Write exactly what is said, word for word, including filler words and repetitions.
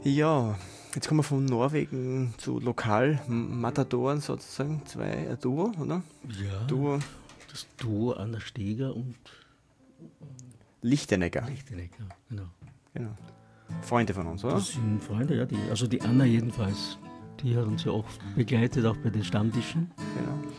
Ja, jetzt kommen wir von Norwegen zu Lokal-Matadoren sozusagen. Zwei, ein Duo, oder? Ja, Duo das Duo Anna Steger und Lichtenegger. Lichtenegger, genau. Genau. Freunde von uns, oder? Das sind Freunde, ja. Die, also die Anna jedenfalls, die hat uns ja oft begleitet, auch bei den Stammtischen. Genau.